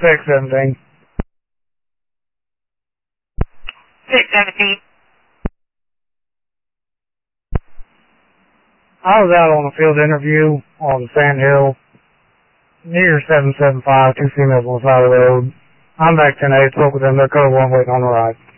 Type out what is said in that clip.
617. 617. I was out on a field interview on Sand Hill near 775, two females on the side of the road. I'm back 10-8, spoke with them, they're code 1 waiting on the ride.